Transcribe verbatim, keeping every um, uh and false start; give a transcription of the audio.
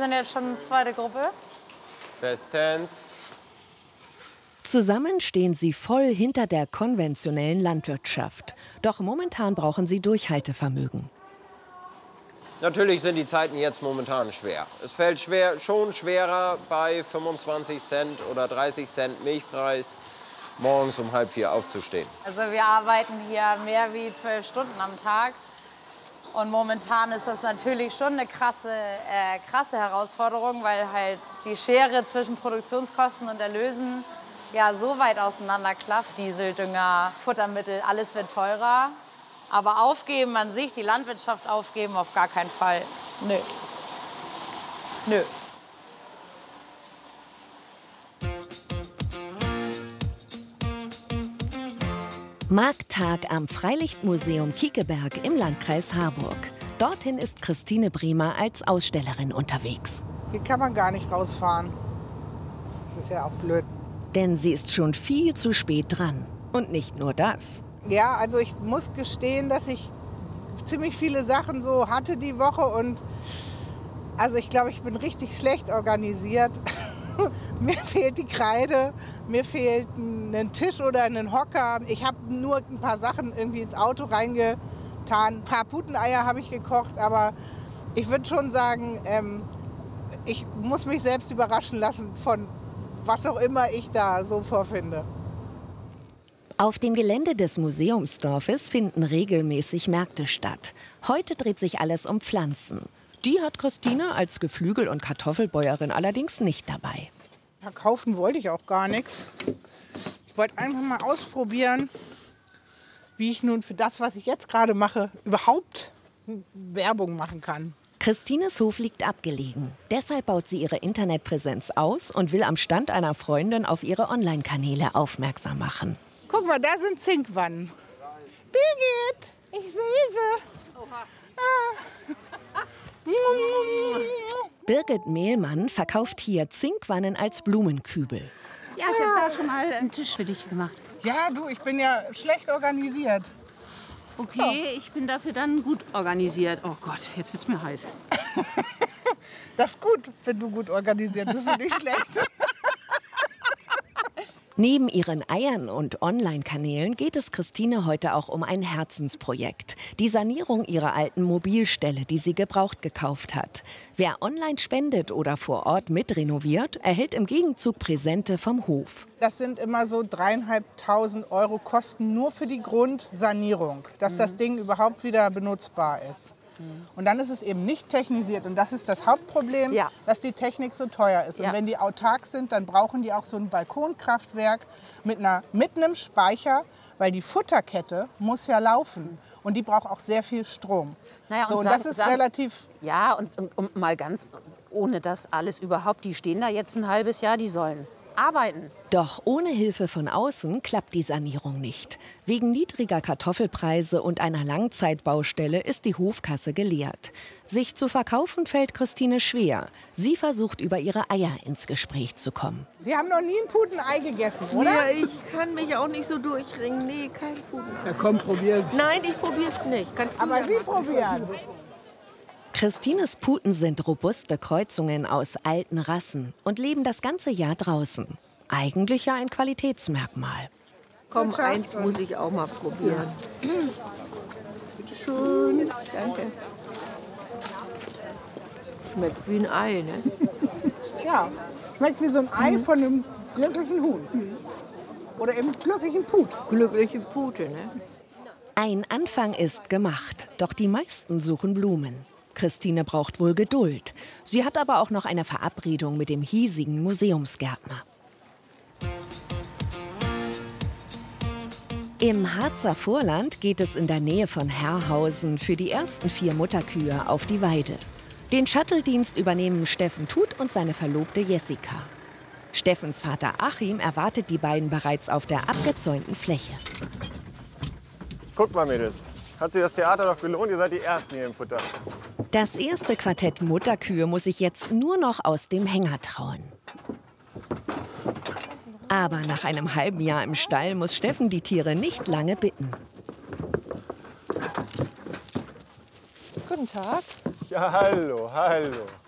sind jetzt schon zweite Gruppe. Bestens. Zusammen stehen sie voll hinter der konventionellen Landwirtschaft. Doch momentan brauchen sie Durchhaltevermögen. Natürlich sind die Zeiten jetzt momentan schwer. Es fällt schwer, schon schwerer bei fünfundzwanzig Cent oder dreißig Cent Milchpreis morgens um halb vier aufzustehen. Also wir arbeiten hier mehr wie zwölf Stunden am Tag. Und momentan ist das natürlich schon eine krasse, äh, krasse Herausforderung, weil halt die Schere zwischen Produktionskosten und Erlösen ja so weit auseinander klafft. Diesel, Dünger, Futtermittel, alles wird teurer. Aber aufgeben an sich, die Landwirtschaft aufgeben, auf gar keinen Fall. Nö. Nö. Markttag am Freilichtmuseum Kiekeberg im Landkreis Harburg. Dorthin ist Christine Bremer als Ausstellerin unterwegs. Hier kann man gar nicht rausfahren. Das ist ja auch blöd. Denn sie ist schon viel zu spät dran. Und nicht nur das. Ja, also ich muss gestehen, dass ich ziemlich viele Sachen so hatte die Woche. Und also ich glaube, ich bin richtig schlecht organisiert. Mir fehlt die Kreide, mir fehlt ein Tisch oder ein Hocker. Ich habe nur ein paar Sachen irgendwie ins Auto reingetan. Ein paar Puteneier habe ich gekocht, aber ich würde schon sagen, ähm, ich muss mich selbst überraschen lassen von was auch immer ich da so vorfinde. Auf dem Gelände des Museumsdorfes finden regelmäßig Märkte statt. Heute dreht sich alles um Pflanzen. Die hat Christine als Geflügel- und Kartoffelbäuerin allerdings nicht dabei. Verkaufen wollte ich auch gar nichts. Ich wollte einfach mal ausprobieren, wie ich nun für das, was ich jetzt gerade mache, überhaupt Werbung machen kann. Christines Hof liegt abgelegen. Deshalb baut sie ihre Internetpräsenz aus und will am Stand einer Freundin auf ihre Online-Kanäle aufmerksam machen. Guck mal, da sind Zinkwannen. Birgit, ich sehe sie. Ah. Birgit Mehlmann verkauft hier Zinkwannen als Blumenkübel. Ja, ich habe da schon mal einen Tisch für dich gemacht. Ja, du, ich bin ja schlecht organisiert. Okay, ich bin dafür dann gut organisiert. Oh Gott, jetzt wird's mir heiß. Das ist gut, wenn du gut organisiert bist und nicht schlecht. Neben ihren Eiern und Online-Kanälen geht es Christine heute auch um ein Herzensprojekt. Die Sanierung ihrer alten Mobilstelle, die sie gebraucht gekauft hat. Wer online spendet oder vor Ort mitrenoviert, erhält im Gegenzug Präsente vom Hof. Das sind immer so dreieinhalbtausend Euro Kosten nur für die Grundsanierung, dass das Ding überhaupt wieder benutzbar ist. Und dann ist es eben nicht technisiert. Und das ist das Hauptproblem, Ja. dass die Technik so teuer ist. Ja. Und wenn die autark sind, dann brauchen die auch so ein Balkonkraftwerk mit, einer, mit einem Speicher, weil die Futterkette muss ja laufen. Und die braucht auch sehr viel Strom. Naja, so, und und sagen- das ist sagen- relativ... Ja, und, und, und mal ganz ohne das alles überhaupt, die stehen da jetzt ein halbes Jahr, die sollen arbeiten. Doch ohne Hilfe von außen klappt die Sanierung nicht. Wegen niedriger Kartoffelpreise und einer Langzeitbaustelle ist die Hofkasse geleert. Sich zu verkaufen fällt Christine schwer. Sie versucht über ihre Eier ins Gespräch zu kommen. Sie haben noch nie ein Putenei gegessen, oder? Ja, ich kann mich auch nicht so durchringen. Nee, kein Puten. Ja, komm, probieren. Nein, ich probier's nicht. Kannst du Aber ja Sie machen. probieren. Christines Puten sind robuste Kreuzungen aus alten Rassen und leben das ganze Jahr draußen. Eigentlich ja ein Qualitätsmerkmal. Komm, eins muss ich auch mal probieren. Bitte schön. Danke. Schmeckt wie ein Ei, ne? Ja, schmeckt wie so ein Ei von einem glücklichen Huhn. Oder eben glücklichen Put. Glückliche Pute, ne? Ein Anfang ist gemacht, doch die meisten suchen Blumen. Christine braucht wohl Geduld. Sie hat aber auch noch eine Verabredung mit dem hiesigen Museumsgärtner. Im Harzer Vorland geht es in der Nähe von Herrhausen für die ersten vier Mutterkühe auf die Weide. Den Shuttle-Dienst übernehmen Steffen Tut und seine Verlobte Jessica. Steffens Vater Achim erwartet die beiden bereits auf der abgezäunten Fläche. Guckt mal, Mädels. Hat sich das Theater doch gelohnt? Ihr seid die Ersten hier im Futter. Das erste Quartett Mutterkühe muss sich jetzt nur noch aus dem Hänger trauen. Aber nach einem halben Jahr im Stall muss Steffen die Tiere nicht lange bitten. Guten Tag. Ja, hallo, hallo.